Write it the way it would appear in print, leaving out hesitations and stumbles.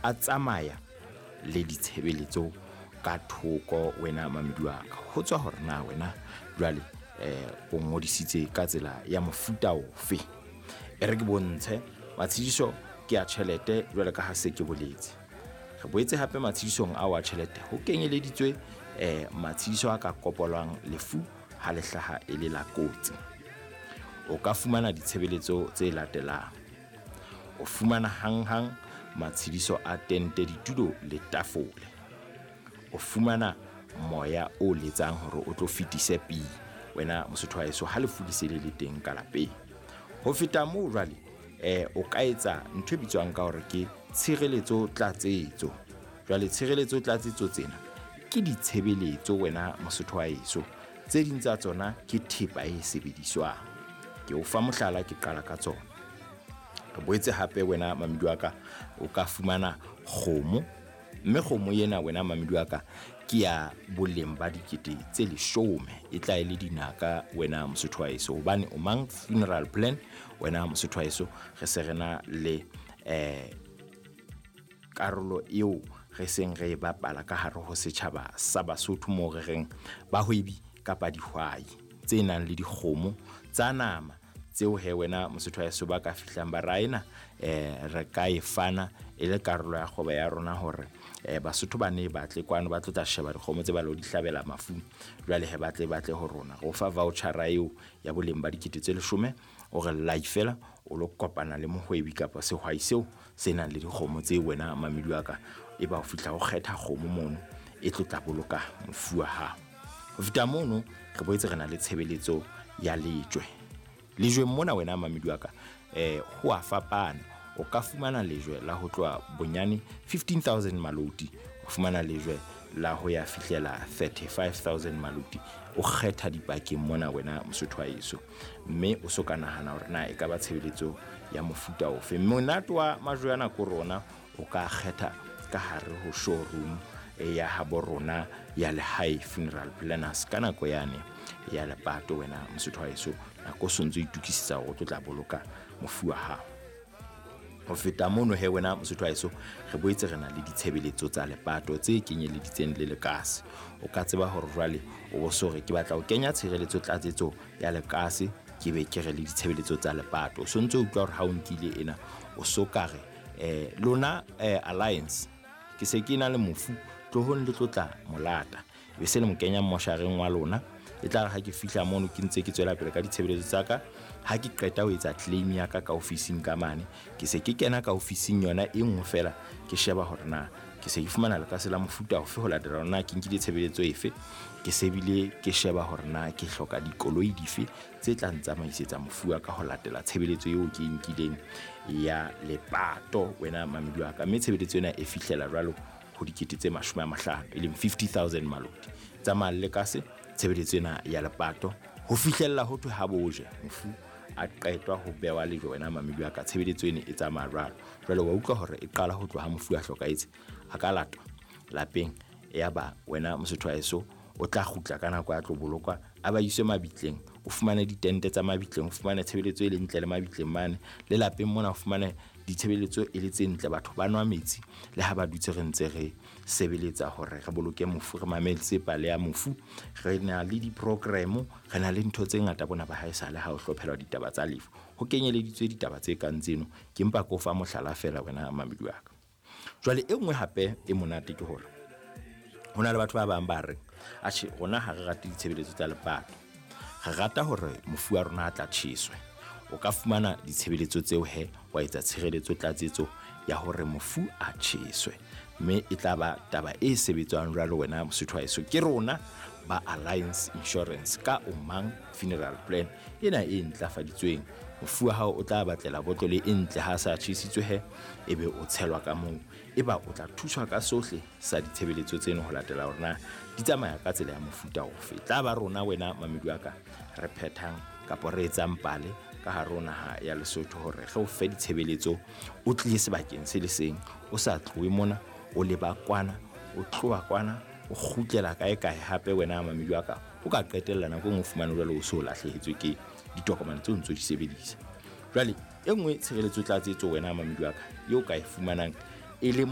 a tsamaya le ditshebeletso ka thoko wena mamedi wa ka ho tswa hore na wena jwale o ngodisitse ka tsela ya mofuta ofe. Re ke bontshe matshediso ke a tjhelete jwale ka ha se ke boletse. Re boetse hape matshedisong a wa tjhelete ho kenyeleditswe matshediso a ka kopolwang lefu ha le hlaha e le la kotsi. O ka fumana ditshebeletso tse latelang. O fumana hanghang matshediso a tente, ditulo le tafole. O fumana moya o letsang hore o tlo fetise pele wena Mosotho wa heso ha le fudisele le teng ka lapeng. Ho feta moo jwale o ka etsa ntho e bitswang ka hore ke tshireletso tlatsetso. Jwale tshireletso tlatsetso tsena ke ditshebeletso wena Mosotho wa heso tse ding tsa tsona ke thepa e sebediswang. Ke o fa mohlala, ke qala ka tsona. Re boetse hape wena mamedi wa ka o ka fumana kgomo, mme kgomo yena wena mamedi wa ka ke ya boleng ba 10,000 e tla ile dinaka wena Mosotho wa heso, hobane o mang funeral plan wena Mosotho wa heso re se rena le karolo eo re seng re bapala ka hare ho setjhaba sa Basotho mo re reng bahwebi kapa dihwai tse nang le dikgomo tsa nama tseo he wena Mosotho wa heso ba ka fihlang ba raena re ka e fana e le karolo ya kgoba ya rona hore Basotho ba ne batle kwano ba tla sheba dikgomo tse ba lo di hlabela mafu. Jwale he batle ho rona go fa voucher eo ya boleng ba 10,000 o re live fela o lo kopana le mohwebi kapa sehwai seo se nang le dikgomo tse wena mamedi wa ka e ba o fihla o kgetha kgomo mono e tlo tla boloka mofu wa hao. Ho feta mono re boetse rena le tshebeletso ya lejwe mona wena mamedi wa ka ho a fapana. O ka fumana lejwe la ho tloa bonyane 15,000 maloti, o fumana lejwe la ho ya fihlela 35,000 maloti. O kgetha dipakeng mona wena Mosotho wa heso, mme o soka nahana hore na e ka ba tshebeletso ya mofuta ofe. Monate wa majwana ko rona o ka kgetha ka hare ho showroom ya habo rona ya Lehae Funeral Planners ka nako yane ya lepato wena Mosotho wa heso nako sontso itukisisa go tla boloka mofu wa hao. Ho feta mono he wena Mosotho wa heso re boetse rena le ditshebeletso tsa lepato tse kenyeleditseng le lekase. O ka tseba hore jwale o bo so re ke batla o kenya tshireletso tlatsetso ya lekase ke be ke re le ditshebeletso tsa lepato. O sontso utlwa hore ha o nkile ena o so ka re lona alliance ke se ke na le mofu tlohong le tlotla molata be se le mo kenya moshareng wa lona. E tla re ha ke fihla mono ke ntse ke tswela pele ka ditshebeletso tsa ka, ha ke qeta ho etsa claim ya ka ofising ka mane ke se ke kena ka ofising yona e nngwe fela ke sheba hore na ke se ke fumana le ka sela mofuta ofe ho latela rona ke nkile tshebeletso efe. Ke se bile ke sheba hore na ke hloka dikoloi dife tse tla ntsamaisetsa mofu wa ka ho latela tshebeletso eo ke nkileng ya lepato wena mamedi wa ka. Mme tshebeletso ena e fihlela jwalo ho 50,000 e leng 50,000 maloti tsa malle ka se tshebeletso ena ya lepato ho fihlella ho thwe ha boje mofu a qetwa ho bewa le wena mamedi wa ka. Tshebeletso ena e tsamaya jwale wa utlwa hore e qala ho tloha mofu a hlokaetse a ka latwa lapeng ya ba wena Mosotho wa heso o tla khutla ka nako ya tlo bolokwa a ba iswe mabitleng. O fumane ditente tsa mabitleng, o fumane tshebeletso e le ntle le mabitleng mane le lapeng mona, o fumane ditshebeletso e le tse ntle. Batho ba nwa metsi le ha ba dutse re ntse re sebeletsa hore re boloke mofu, re mametse pale ya mofu. Re na le di-program, re na le ntho tse ngata bona ba haesale ha o hlophelwa ditaba tsa lefu. Ho kenyeleditswe ditaba tse kang tseno, ke mpa ko fa mohlala fela wena mamedi wa ka. Jwale e nngwe hape e monate ke hore hona le batho ba bang ba re atjhe rona ha re rate ditshebeletso tsa lepato, re rata hore mofu wa rona a tla tjheswe. O ka fumana ditshebeletso tseo he wa etsa tshireletso tlatsetso ya hore mofu a tjheswe, mme e tla ba taba e sebetswang jwalo wena Mosotho wa heso ke rona ba Alliance Insurance ka Omang Funeral Plan ena e ntlafaditsweng. Mofu wa hao o tla batlela botlolo e ntle ha sa tjhesitswe he, ebe o tshelwa ka moo, eba o tla thuswa ka sohle sa ditshebeletso tseno ho latela hore di tsamaya ka tsela ya mofuta ofe. Tla ba rona wena mamedi wa ka re phethang kapa re etsang pale ka ha rona ha ya Lesotho hore re o fe ditshebeletso o tlile sebakeng se le seng, o sa tlowe mona o leba kwana o tloa kwana o khutlela kae hape wena mamedi wa ka o ka qetella nako ngwe fumane jwale o so lahlehetswe ke ditokomane tse o ntso di sebedisa. Jwale e nngwe tshireletso tlatsetso wena mamedi wa ka eo ka e fumanang e le